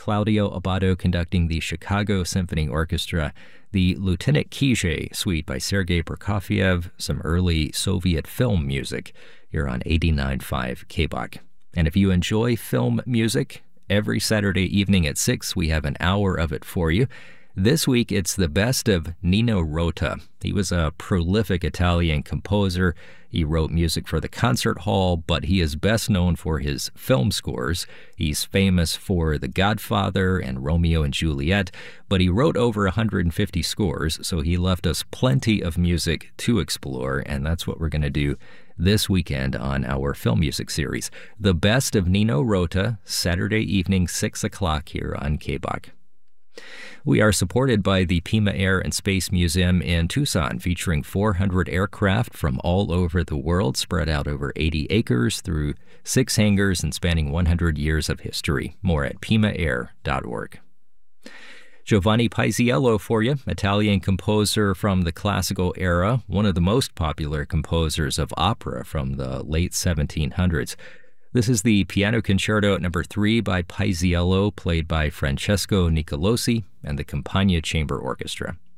Claudio Abbado conducting the Chicago Symphony Orchestra, the Lieutenant Kijé Suite by Sergei Prokofiev, some early Soviet film music here on 89.5 KBOK. And if you enjoy film music, every Saturday evening at 6, we have an hour of it for you. This week, it's the best of Nino Rota. He was a prolific Italian composer. He wrote music for the concert hall, but he is best known for his film scores. He's famous for The Godfather and Romeo and Juliet, but he wrote over 150 scores, so he left us plenty of music to explore, and that's what we're going to do this weekend on our film music series. The best of Nino Rota, Saturday evening, 6 o'clock here on KBOK. We are supported by the Pima Air and Space Museum in Tucson, featuring 400 aircraft from all over the world, spread out over 80 acres through 6 hangars and spanning 100 years of history. More at pimaair.org. Giovanni Paisiello for you, Italian composer from the classical era, one of the most popular composers of opera from the late 1700s. This is the Piano Concerto No. 3 by Paisiello, played by Francesco Nicolosi and the Campagna Chamber Orchestra.